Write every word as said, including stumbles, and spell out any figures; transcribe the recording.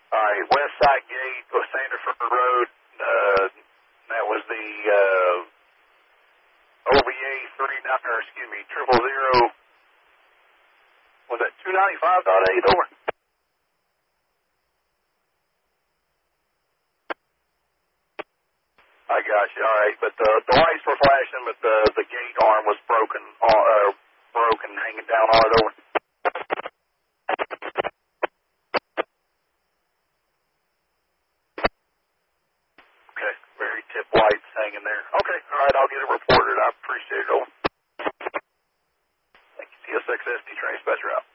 All right, West Side Gate, Sanderford Road. Uh, that was the uh, O V A three nine, or excuse me, triple zero. Was that two ninety five dot eight over? I got you. All right, but the the lights were flashing, but the the gate arm was broken, uh, broken, hanging down on it over. Okay, very tip lights hanging there. Okay, all right, I'll get it reported. I appreciate it. Over. Thank you. C S X S D train dispatcher out.